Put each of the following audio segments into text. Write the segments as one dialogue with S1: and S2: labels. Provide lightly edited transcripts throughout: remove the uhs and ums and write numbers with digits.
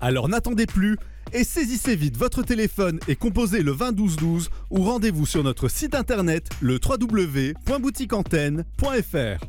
S1: Alors n'attendez plus et saisissez vite votre téléphone et composez le 20 12 12 ou rendez-vous sur notre site internet le www.boutiqueantenne.fr.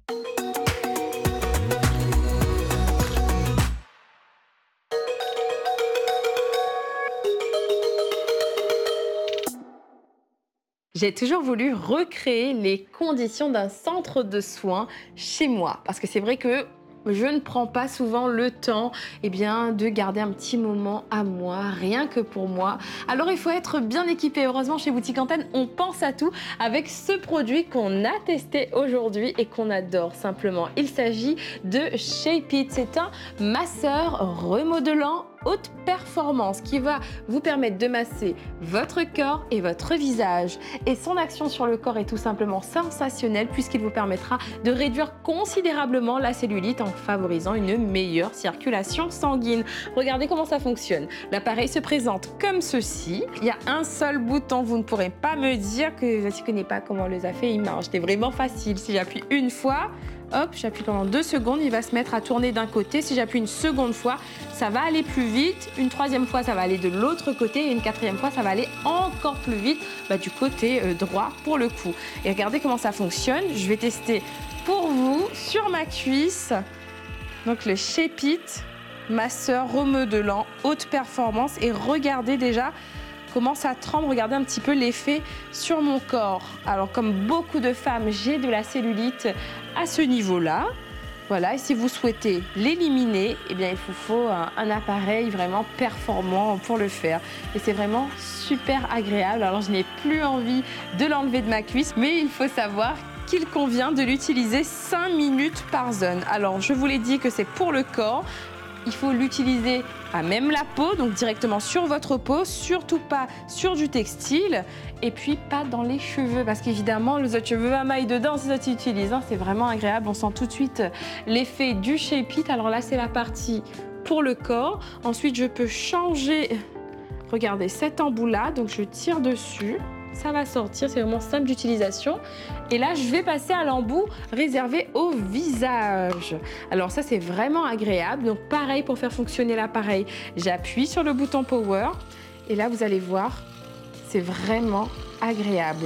S2: J'ai toujours voulu recréer les conditions d'un centre de soins chez moi parce que c'est vrai que je ne prends pas souvent le temps de garder un petit moment à moi, rien que pour moi. Alors il faut être bien équipé. Heureusement, chez Boutique Antenne, on pense à tout avec ce produit qu'on a testé aujourd'hui et qu'on adore simplement. Il s'agit de Shape It. C'est un masseur remodelant haute performance qui va vous permettre de masser votre corps et votre visage. Et son action sur le corps est tout simplement sensationnelle puisqu'il vous permettra de réduire considérablement la cellulite en favorisant une meilleure circulation sanguine. Regardez comment ça fonctionne. L'appareil se présente comme ceci. Il y a un seul bouton. Vous ne pourrez pas me dire que je ne connais pas comment on les a fait. Il marche. C'est vraiment facile. Si j'appuie une fois, hop, j'appuie pendant 2 secondes, il va se mettre à tourner d'un côté. Si j'appuie une seconde fois, ça va aller plus vite. Une troisième fois, ça va aller de l'autre côté. Et une quatrième fois, ça va aller encore plus vite du côté droit pour le coup. Et regardez comment ça fonctionne. Je vais tester pour vous sur ma cuisse. Donc le Shape It, masseur remodelant haute performance. Et regardez déjà comment ça tremble, regardez un petit peu l'effet sur mon corps. Alors comme beaucoup de femmes, j'ai de la cellulite à ce niveau-là. Voilà, et si vous souhaitez l'éliminer, il vous faut un appareil vraiment performant pour le faire. Et c'est vraiment super agréable. Alors je n'ai plus envie de l'enlever de ma cuisse, mais il faut savoir qu'il convient de l'utiliser 5 minutes par zone. Alors je vous l'ai dit que c'est pour le corps. Il faut l'utiliser à même la peau, donc directement sur votre peau, surtout pas sur du textile, et puis pas dans les cheveux, parce qu'évidemment, les autres cheveux à maille dedans, si ça s'utilise, c'est vraiment agréable. On sent tout de suite l'effet du Shape It. Alors là, c'est la partie pour le corps. Ensuite, je peux changer, regardez, cet embout-là, donc je tire dessus. Ça va sortir, c'est vraiment simple d'utilisation. Et là, je vais passer à l'embout réservé au visage. Alors ça, c'est vraiment agréable. Donc pareil, pour faire fonctionner l'appareil, j'appuie sur le bouton Power. Et là, vous allez voir, c'est vraiment agréable.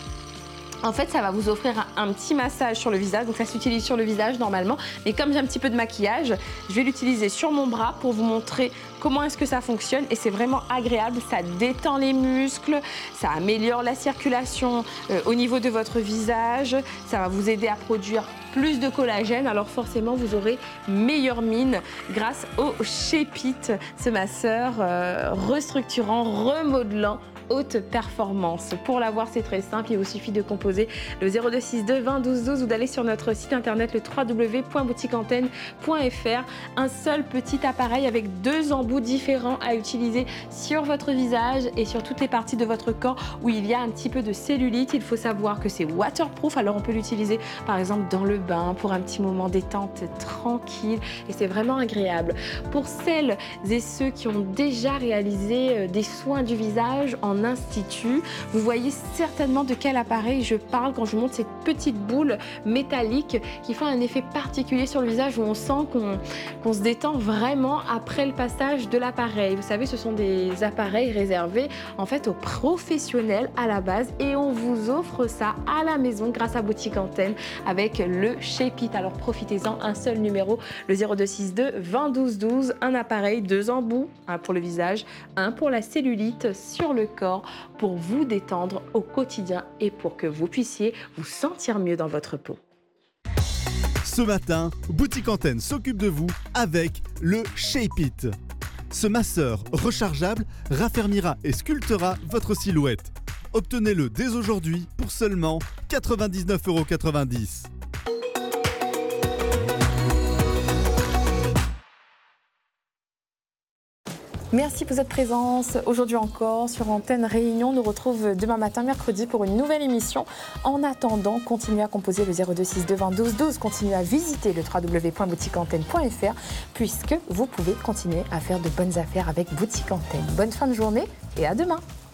S2: En fait, ça va vous offrir un petit massage sur le visage. Donc ça s'utilise sur le visage normalement. Mais comme j'ai un petit peu de maquillage, je vais l'utiliser sur mon bras pour vous montrer comment est-ce que ça fonctionne. Et c'est vraiment agréable. Ça détend les muscles, ça améliore la circulation au niveau de votre visage. Ça va vous aider à produire plus de collagène. Alors forcément, vous aurez meilleure mine grâce au Shape It, ce masseur restructurant, remodelant haute performance. Pour l'avoir, c'est très simple. Il vous suffit de composer le 0262 20 12 12 ou d'aller sur notre site internet le www.boutiqueantenne.fr. Un seul petit appareil avec 2 embouts différents à utiliser sur votre visage et sur toutes les parties de votre corps où il y a un petit peu de cellulite. Il faut savoir que c'est waterproof. Alors on peut l'utiliser par exemple dans le bain pour un petit moment détente tranquille et c'est vraiment agréable. Pour celles et ceux qui ont déjà réalisé des soins du visage en institut, vous voyez certainement de quel appareil je parle quand je vous montre ces petites boules métalliques qui font un effet particulier sur le visage où on sent qu'on se détend vraiment après le passage de l'appareil. Vous savez, ce sont des appareils réservés en fait aux professionnels à la base et on vous offre ça à la maison grâce à Boutique Antenne avec le Shape It. Alors profitez-en, un seul numéro, le 0262 20 12 12, un appareil, 2 embouts, un pour le visage, un pour la cellulite sur le corps pour vous détendre au quotidien et pour que vous puissiez vous sentir mieux dans votre peau.
S1: Ce matin, Boutique Antenne s'occupe de vous avec le Shape It. Ce masseur rechargeable raffermira et sculptera votre silhouette. Obtenez-le dès aujourd'hui pour seulement 99,90 €.
S3: Merci pour votre présence. Aujourd'hui encore sur Antenne Réunion. On nous retrouve demain matin, mercredi, pour une nouvelle émission. En attendant, continuez à composer le 0262 20 12 12. Continuez à visiter le www.boutiqueantenne.fr puisque vous pouvez continuer à faire de bonnes affaires avec Boutique Antenne. Bonne fin de journée et à demain.